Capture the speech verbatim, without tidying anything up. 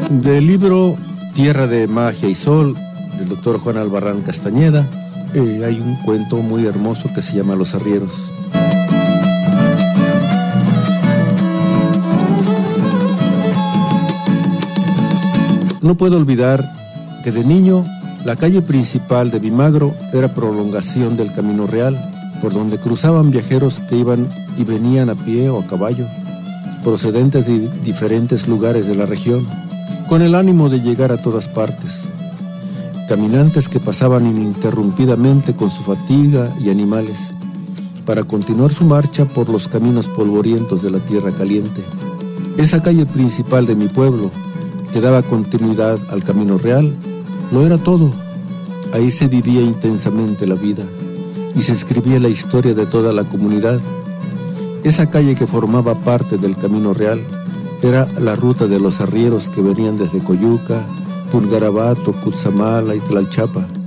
Del libro Tierra de Magia y Sol, del doctor Juan Albarrán Castañeda, eh, hay un cuento muy hermoso que se llama Los Arrieros. No puedo olvidar que de niño la calle principal de Vimagro era prolongación del Camino Real, por donde cruzaban viajeros que iban y venían a pie o a caballo, procedentes de diferentes lugares de la región, con el ánimo de llegar a todas partes. Caminantes que pasaban ininterrumpidamente con su fatiga y animales, para continuar su marcha por los caminos polvorientos de la tierra caliente. Esa calle principal de mi pueblo, que daba continuidad al Camino Real, lo era todo. Ahí se vivía intensamente la vida y se escribía la historia de toda la comunidad. Esa calle que formaba parte del Camino Real era la ruta de los arrieros que venían desde Coyuca, Pulgarabato, Cutzamala y Tlalchapa.